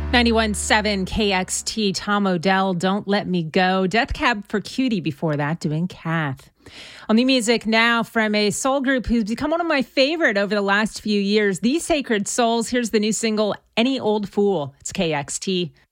91.7 KXT, Tom Odell, Don't Let Me Go. Death Cab for Cutie before that, doing Kath. On the music now from a soul group who's become one of my favorite over the last few years, The Sacred Souls. Here's the new single, Any Old Fool. It's KXT.